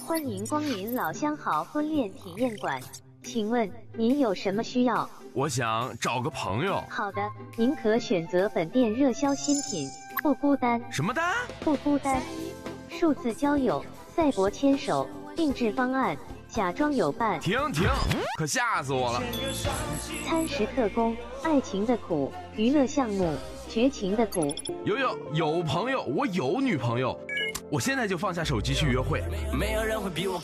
欢迎光临老相好婚恋体验馆，请问您有什么需要？ 我想找个朋友。 好的，您可选择本店热销新品，不孤单。 什么单？ 不孤单。数字交友、赛博牵手、定制方案，假装有伴。 停，可吓死我了！ 餐食特工，爱情的苦，娱乐项目，绝情的苦。 有朋友，我有女朋友，我现在就放下手机去约会。 没有人会比我